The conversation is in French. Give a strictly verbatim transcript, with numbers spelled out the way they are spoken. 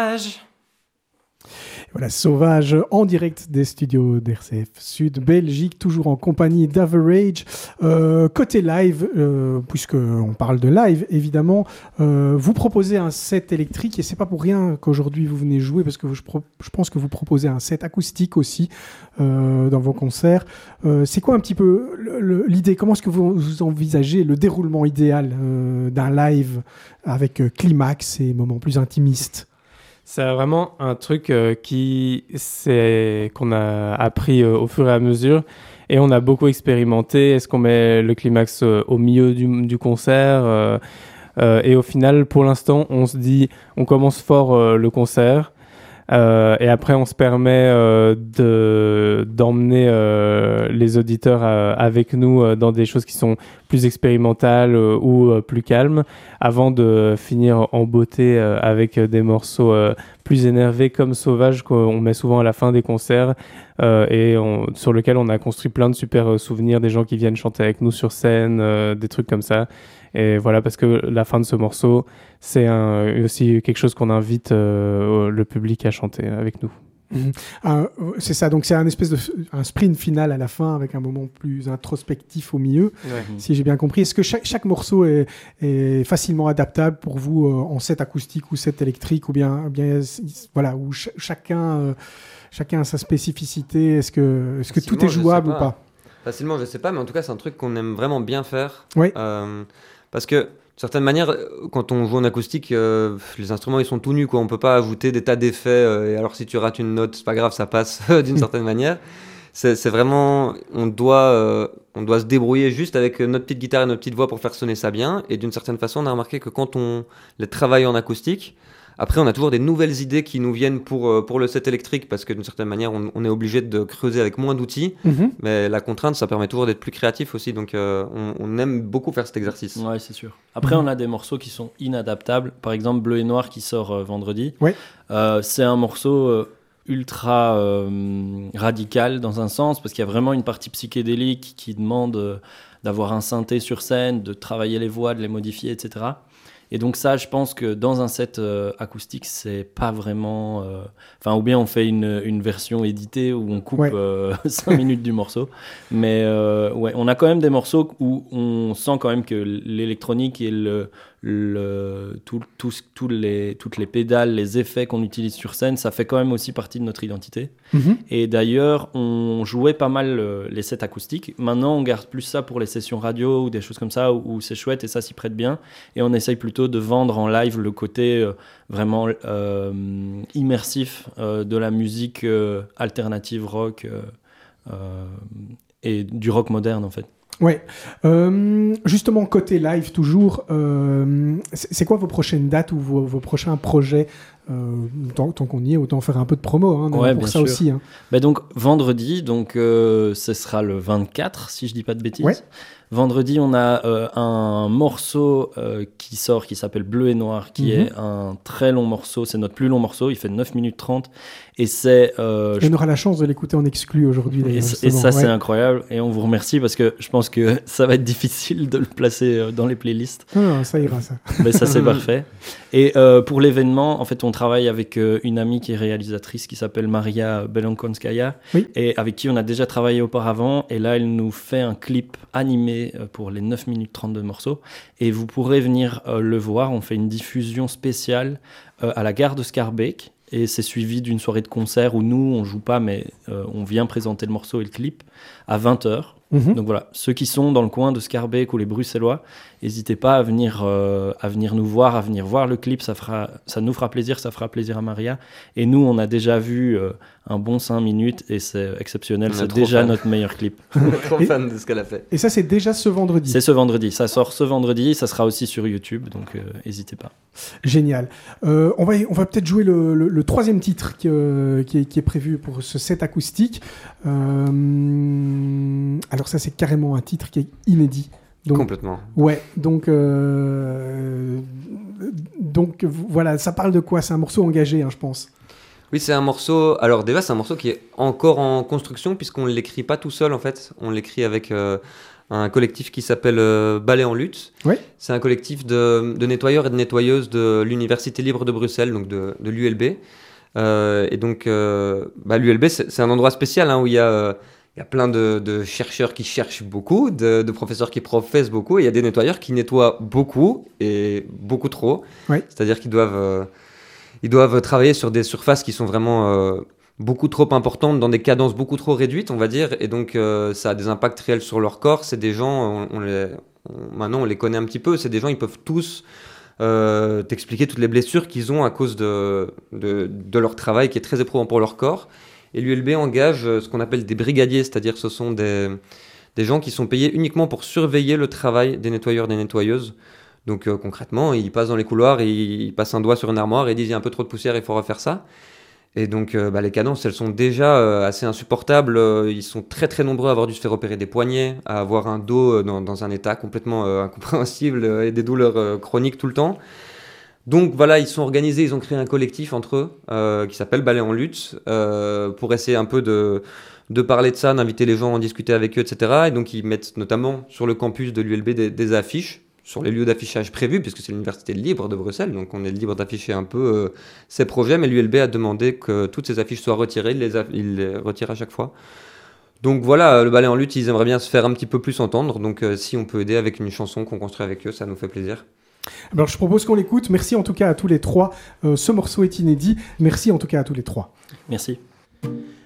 Sauvage. Voilà, Sauvage en direct des studios d'R C F Sud Belgique, toujours en compagnie d'Average. Euh, côté live, euh, puisqu'on parle de live, évidemment, euh, vous proposez un set électrique et c'est pas pour rien qu'aujourd'hui vous venez jouer, parce que je, pro- je pense que vous proposez un set acoustique aussi euh, dans vos concerts. Euh, c'est quoi un petit peu le, le, l'idée? Comment est-ce que vous, vous envisagez le déroulement idéal euh, d'un live avec euh, climax et moments plus intimistes? C'est vraiment un truc euh, qui, c'est, qu'on a appris euh, au fur et à mesure et on a beaucoup expérimenté. Est-ce qu'on met le climax euh, au milieu du, du concert euh, euh, et au final, pour l'instant, on se dit, on commence fort euh, le concert euh, et après, on se permet euh, de, d'emmener euh, les auditeurs euh, avec nous euh, dans des choses qui sont plus expérimentales euh, ou euh, plus calmes, avant de finir en beauté euh, avec euh, des morceaux euh, plus énervés comme Sauvage qu'on met souvent à la fin des concerts euh, et on, sur lequel on a construit plein de super euh, souvenirs, des gens qui viennent chanter avec nous sur scène, euh, des trucs comme ça. Et voilà, parce que la fin de ce morceau, c'est un, aussi quelque chose qu'on invite euh, le public à chanter avec nous. Mmh. Euh, c'est ça, donc c'est un espèce de un sprint final à la fin avec un moment plus introspectif au milieu, ouais. Si j'ai bien compris. Est-ce que chaque, chaque morceau est, est facilement adaptable pour vous euh, en set acoustique ou set électrique, ou bien, bien voilà, où ch- chacun, euh, chacun a sa spécificité? Est-ce que, est-ce que tout est jouable pas. ou pas? Facilement, je sais pas, mais en tout cas, c'est un truc qu'on aime vraiment bien faire. Oui. Euh, parce que de certaine manière, quand on joue en acoustique, euh, les instruments ils sont tout nus, quoi. On peut pas ajouter des tas d'effets. Euh, et alors si tu rates une note, c'est pas grave, ça passe d'une certaine manière. C'est, c'est vraiment, on doit, euh, on doit se débrouiller juste avec notre petite guitare et notre petite voix pour faire sonner ça bien. Et d'une certaine façon, on a remarqué que quand on les travaille en acoustique, après on a toujours des nouvelles idées qui nous viennent pour euh, pour le set électrique, parce que d'une certaine manière, on, on est obligé de creuser avec moins d'outils. Mm-hmm. Mais la contrainte, ça permet toujours d'être plus créatif aussi. Donc euh, on, on aime beaucoup faire cet exercice. Ouais, c'est sûr. Après, on a des morceaux qui sont inadaptables. Par exemple, Bleu et Noir qui sort euh, vendredi. Ouais. Euh, c'est un morceau euh, ultra euh, radical dans un sens, parce qu'il y a vraiment une partie psychédélique qui demande euh, d'avoir un synthé sur scène, de travailler les voix, de les modifier, et cetera. Et donc ça, je pense que dans un set euh, acoustique, c'est pas vraiment... Enfin, euh, ou bien on fait une, une version éditée où on coupe ouais. euh, cinq minutes du morceau. Mais euh, ouais, on a quand même des morceaux où on sent quand même que l'électronique et le, le, tout, tout, tout les, toutes les pédales, les effets qu'on utilise sur scène, ça fait quand même aussi partie de notre identité. Mm-hmm. Et d'ailleurs, on jouait pas mal euh, les sets acoustiques. Maintenant, on garde plus ça pour les sessions radio ou des choses comme ça où, où c'est chouette et ça s'y prête bien. Et on essaye plutôt de vendre en live le côté euh, vraiment euh, immersif euh, de la musique euh, alternative rock euh, euh, et du rock moderne en fait. Ouais, euh, justement côté live toujours, euh, c'est, c'est quoi vos prochaines dates ou vos, vos prochains projets? Euh, tant, tant qu'on y est, autant faire un peu de promo hein, ouais, pour ça sûr. aussi. Hein. Bah donc vendredi, donc euh, ce sera le vingt-quatre si je dis pas de bêtises. Ouais. Vendredi, on a euh, un morceau euh, qui sort qui s'appelle Bleu et Noir, qui mm-hmm. est un très long morceau. C'est notre plus long morceau, il fait neuf minutes trente. Et c'est. Euh, et on aura la chance de l'écouter en exclu aujourd'hui. Et, et ça, ouais. c'est incroyable. Et on vous remercie parce que je pense que ça va être difficile de le placer dans les playlists. Non, non ça ira, ça. Mais ça, c'est parfait. Et euh, pour l'événement, en fait, on travaille avec euh, une amie qui est réalisatrice qui s'appelle Maria Belankonskaya, oui. et avec qui on a déjà travaillé auparavant. Et là, elle nous fait un clip animé euh, pour les neuf minutes trente de morceaux. Et vous pourrez venir euh, le voir. On fait une diffusion spéciale euh, à la gare de Schaerbeek. Et c'est suivi d'une soirée de concert où nous, on joue pas, mais euh, on vient présenter le morceau et le clip à vingt heures. Mmh. Donc voilà, ceux qui sont dans le coin de Schaerbeek ou les Bruxellois, n'hésitez pas à venir, euh, à venir nous voir, à venir voir le clip, ça, fera, ça nous fera plaisir, ça fera plaisir à Maria. Et nous, on a déjà vu euh, un bon cinq minutes et c'est exceptionnel, on c'est déjà fan. Notre meilleur clip. On est trop fan de ce qu'elle a fait. Et ça, c'est déjà ce vendredi? C'est ce vendredi, ça sort ce vendredi, ça sera aussi sur YouTube, donc n'hésitez euh, pas. Génial. Euh, on, va, on va peut-être jouer le, le, le troisième titre qui, euh, qui, est, qui est prévu pour ce set acoustique. Euh, alors ça, c'est carrément un titre qui est inédit. Donc, complètement. Ouais, donc, euh, donc voilà, ça parle de quoi? C'est un morceau engagé, hein, je pense. Oui, c'est un morceau... Alors déjà, c'est un morceau qui est encore en construction puisqu'on ne l'écrit pas tout seul, en fait. On l'écrit avec... Euh... un collectif qui s'appelle euh, Balai en lutte. Oui. C'est un collectif de, de nettoyeurs et de nettoyeuses de l'Université libre de Bruxelles, donc de, de l'U L B. Euh, et donc, euh, bah, l'U L B, c'est, c'est un endroit spécial hein, où il y a, euh, il y a plein de, de chercheurs qui cherchent beaucoup, de, de professeurs qui professent beaucoup, et il y a des nettoyeurs qui nettoient beaucoup et beaucoup trop. Oui. C'est-à-dire qu'ils doivent, euh, ils doivent travailler sur des surfaces qui sont vraiment euh, beaucoup trop importantes, dans des cadences beaucoup trop réduites, on va dire, et donc euh, ça a des impacts réels sur leur corps. C'est des gens, on, on les, on, maintenant on les connaît un petit peu, c'est des gens, ils peuvent tous euh, t'expliquer toutes les blessures qu'ils ont à cause de, de, de leur travail qui est très éprouvant pour leur corps. Et l'U L B engage ce qu'on appelle des brigadiers, c'est-à-dire ce sont des, des gens qui sont payés uniquement pour surveiller le travail des nettoyeurs, des nettoyeuses. Donc euh, concrètement, ils passent dans les couloirs, ils, ils passent un doigt sur une armoire et ils disent il y a un peu trop de poussière, il faut refaire ça. Et donc euh, bah, les cadences, elles sont déjà euh, assez insupportables. Euh, ils sont très très nombreux à avoir dû se faire opérer des poignets, à avoir un dos euh, dans, dans un état complètement euh, incompréhensible euh, et des douleurs euh, chroniques tout le temps. Donc voilà, ils sont organisés, ils ont créé un collectif entre eux euh, qui s'appelle Balai en lutte euh, pour essayer un peu de, de parler de ça, d'inviter les gens à en discuter avec eux, et cetera. Et donc ils mettent notamment sur le campus de l'U L B des, des affiches sur les lieux d'affichage prévus, puisque c'est l'université libre de Bruxelles, donc on est libre d'afficher un peu euh, ses projets, mais l'U L B a demandé que toutes ces affiches soient retirées, il les, a, il les retire à chaque fois. Donc voilà, le Balai en lutte, ils aimeraient bien se faire un petit peu plus entendre, donc euh, si on peut aider avec une chanson qu'on construit avec eux, ça nous fait plaisir. Alors je propose qu'on l'écoute. Merci en tout cas à tous les trois. Euh, ce morceau est inédit. Merci en tout cas à tous les trois. Merci.